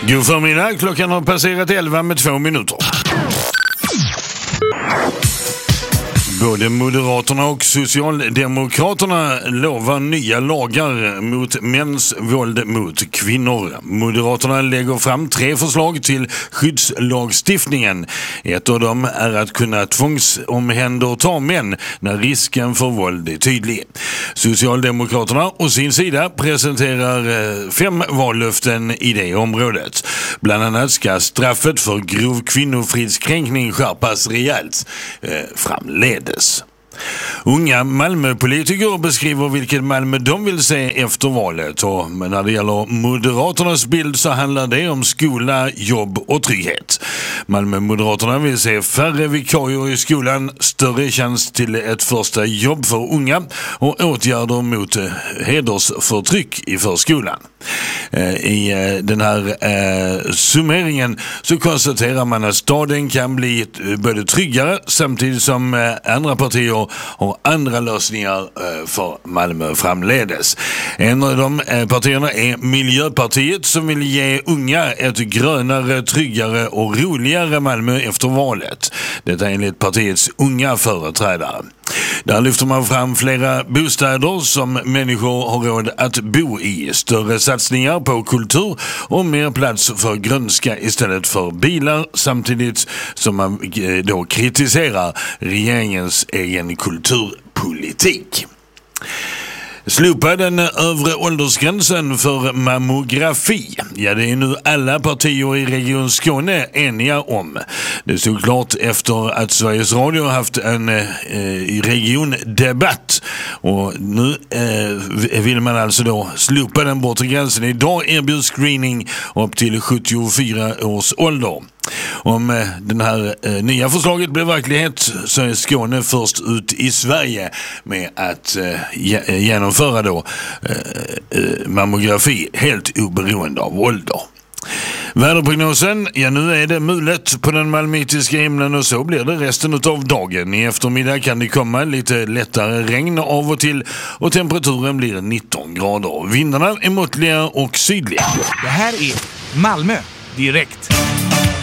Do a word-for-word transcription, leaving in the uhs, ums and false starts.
God förmiddag, klockan har passerat elva med två minuter. Både Moderaterna och Socialdemokraterna lovar nya lagar mot mäns våld mot kvinnor. Moderaterna lägger fram tre förslag till skyddslagstiftningen. Ett av dem är att kunna tvångsomhänderta män när risken för våld är tydlig. Socialdemokraterna å sin sida presenterar fem vallöften i det området. Bland annat ska straffet för grov kvinnofridskränkning skärpas rejält eh, framledes. Unga Malmöpolitiker beskriver vilket Malmö de vill se efter valet, och när det gäller Moderaternas bild så handlar det om skola, jobb och trygghet. Malmö-Moderaterna vill se färre vikarier i skolan, större chans till ett första jobb för unga och åtgärder mot hedersförtryck i förskolan. I den här eh, summeringen så konstaterar man att staden kan bli både tryggare samtidigt som eh, andra partier har andra lösningar eh, för Malmö framledes. En av de eh, partierna är Miljöpartiet, som vill ge unga ett grönare, tryggare och roligare Malmö efter valet. Detta är enligt partiets unga företrädare. Där lyfter man fram flera bostäder som människor har råd att bo i, större satsningar på kultur och mer plats för grönska istället för bilar, samtidigt som man då kritiserar regeringens egen kulturpolitik. Slopa den övre åldersgränsen för mammografi. Ja, det är nu alla partier i Region Skåne eniga om. Det stod klart efter att Sveriges Radio haft en eh, regiondebatt. Och nu eh, vill man alltså då slopa den bortre gränsen. Idag erbjuds screening upp till sjuttiofyra års ålder. Om eh, den här eh, nya förslaget blir verklighet så är Skåne först ut i Sverige med att eh, genomföra då eh, eh, mammografi helt oberoende av ålder. Väderprognosen, ja nu är det mulet på den malmöitiska himlen och så blir det resten av dagen. I eftermiddag kan det komma lite lättare regn av och till och temperaturen blir nitton grader. Vindarna är måttliga och sydliga. Det här är Malmö direkt.